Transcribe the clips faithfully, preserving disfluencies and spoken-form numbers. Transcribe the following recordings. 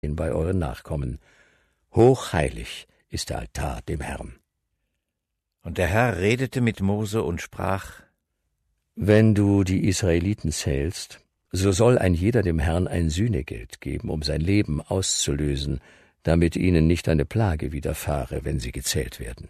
bei euren Nachkommen. Hochheilig ist der Altar dem Herrn. Und der Herr redete mit Mose und sprach: Wenn du die Israeliten zählst, so soll ein jeder dem Herrn ein Sühnegeld geben, um sein Leben auszulösen, damit ihnen nicht eine Plage widerfahre, wenn sie gezählt werden.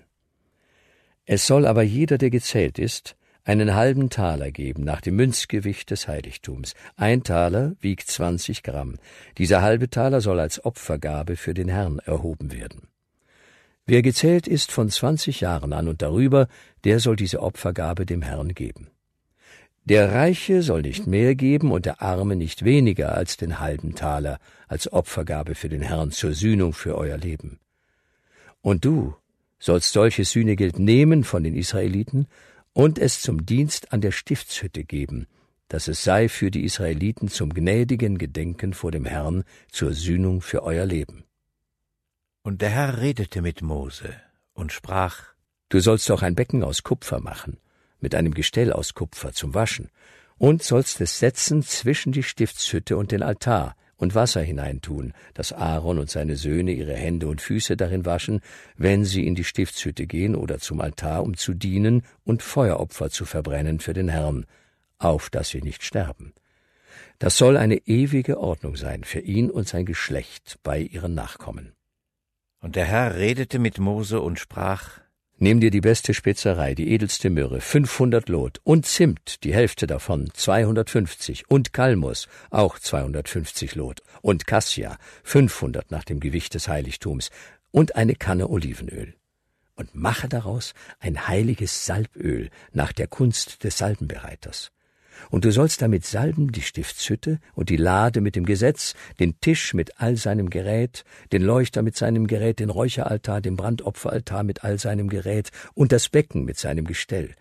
Es soll aber jeder, der gezählt ist, einen halben Taler geben nach dem Münzgewicht des Heiligtums. Ein Taler wiegt zwanzig Gramm. Dieser halbe Taler soll als Opfergabe für den Herrn erhoben werden. Wer gezählt ist von zwanzig Jahren an und darüber, der soll diese Opfergabe dem Herrn geben. Der Reiche soll nicht mehr geben und der Arme nicht weniger als den halben Taler als Opfergabe für den Herrn zur Sühnung für euer Leben. Und du sollst solches Sühnegeld nehmen von den Israeliten und es zum Dienst an der Stiftshütte geben, dass es sei für die Israeliten zum gnädigen Gedenken vor dem Herrn zur Sühnung für euer Leben. Und der Herr redete mit Mose und sprach: Du sollst auch ein Becken aus Kupfer machen, mit einem Gestell aus Kupfer zum Waschen, und sollst es setzen zwischen die Stiftshütte und den Altar und Wasser hineintun, dass Aaron und seine Söhne ihre Hände und Füße darin waschen, wenn sie in die Stiftshütte gehen oder zum Altar, um zu dienen und Feueropfer zu verbrennen für den Herrn, auf dass sie nicht sterben. Das soll eine ewige Ordnung sein für ihn und sein Geschlecht bei ihren Nachkommen. Und der Herr redete mit Mose und sprach: Nimm dir die beste Spezerei, die edelste Myrrhe, fünfhundert Lot, und Zimt, die Hälfte davon, zweihundertfünfzig, und Kalmus, auch zweihundertfünfzig Lot, und Kassia, fünfhundert nach dem Gewicht des Heiligtums, und eine Kanne Olivenöl. Und mache daraus ein heiliges Salböl nach der Kunst des Salbenbereiters. Und du sollst damit salben die Stiftshütte und die Lade mit dem Gesetz, den Tisch mit all seinem Gerät, den Leuchter mit seinem Gerät, den Räucheraltar, den Brandopferaltar mit all seinem Gerät und das Becken mit seinem Gestell.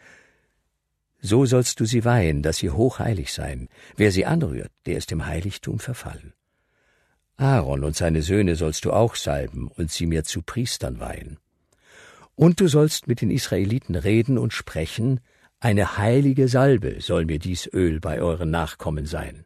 So sollst du sie weihen, dass sie hochheilig seien. Wer sie anrührt, der ist im Heiligtum verfallen. Aaron und seine Söhne sollst du auch salben und sie mir zu Priestern weihen. Und du sollst mit den Israeliten reden und sprechen: Eine heilige Salbe soll mir dies Öl bei euren Nachkommen sein.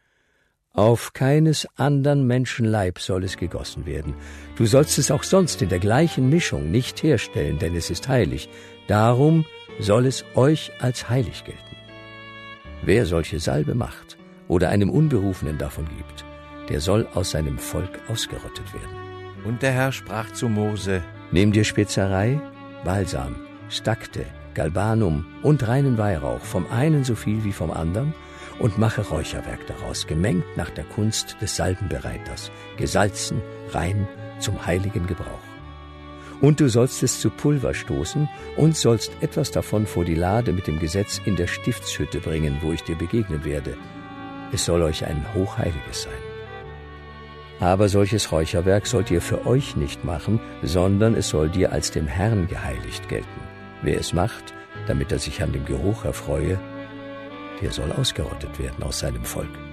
Auf keines andern Menschen Leib soll es gegossen werden. Du sollst es auch sonst in der gleichen Mischung nicht herstellen, denn es ist heilig. Darum soll es euch als heilig gelten. Wer solche Salbe macht oder einem Unberufenen davon gibt, der soll aus seinem Volk ausgerottet werden. Und der Herr sprach zu Mose: Nimm dir Spezerei, Balsam, Stakte, Galbanum und reinen Weihrauch, vom einen so viel wie vom anderen, und mache Räucherwerk daraus, gemengt nach der Kunst des Salbenbereiters, gesalzen, rein, zum heiligen Gebrauch. Und du sollst es zu Pulver stoßen und sollst etwas davon vor die Lade mit dem Gesetz in der Stiftshütte bringen, wo ich dir begegnen werde. Es soll euch ein hochheiliges sein. Aber solches Räucherwerk sollt ihr für euch nicht machen, sondern es soll dir als dem Herrn geheiligt gelten. Wer es macht, damit er sich an dem Geruch erfreue, der soll ausgerottet werden aus seinem Volk.